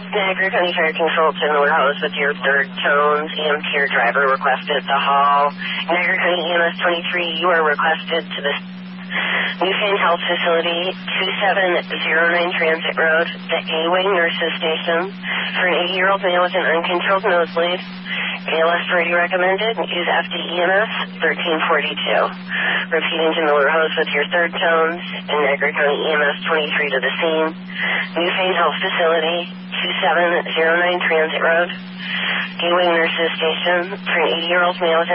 Niagara County Fire Control to Miller House with your third tones. EMT or driver requested the hall. Niagara County EMS 23, you are requested to the Newfane Health Facility, 2709 Transit Road, the A-Wing Nurses Station, for an 80-year-old male with an uncontrolled nosebleed. ALS 30 recommended. Use FDEMS 1342. Repeating to Miller Hose with your third tones, and Niagara County EMS 23 to the scene. Newfane Health Facility, 2709 Transit Road, A-Wing Nurses Station, for an 80-year-old male with an